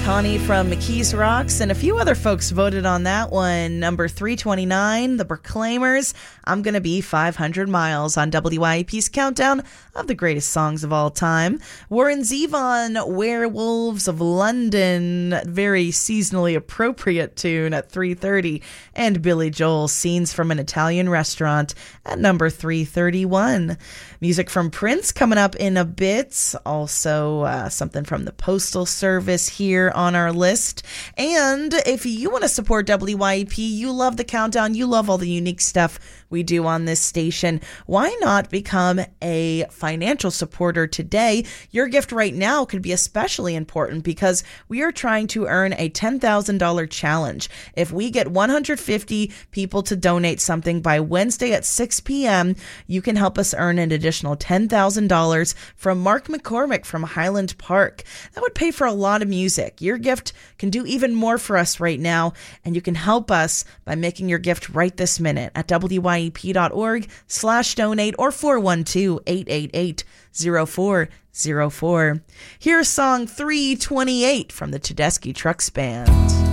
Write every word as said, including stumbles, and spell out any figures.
Connie from McKees Rocks, and a few other folks voted on that one. Number three twenty-nine, The Proclaimers, I'm Gonna Be five hundred miles on W I E P's countdown of the greatest songs of all time. Warren Zevon, Werewolves of London, very seasonally appropriate tune at three thirty. And Billy Joel, Scenes from an Italian Restaurant at number three thirty-one. Music from Prince coming up in a bit. Also uh, something from the Postal Service here on our list. And if you want to support W I E P, you love the countdown, you love all the unique stuff we do on this station, why not become a financial supporter today? Your gift right now could be especially important because we are trying to earn a ten thousand dollars challenge. If we get one hundred fifty people to donate something by Wednesday at six p.m., you can help us earn an additional ten thousand dollars from Mark McCormick from Highland Park. That would pay for a lot of music. Your gift can do even more for us right now, and you can help us by making your gift right this minute at W Y E P.org slash donate or four one two, eight eight eight, zero four zero four. Here's song three twenty-eight from the Tedeschi Trucks Band.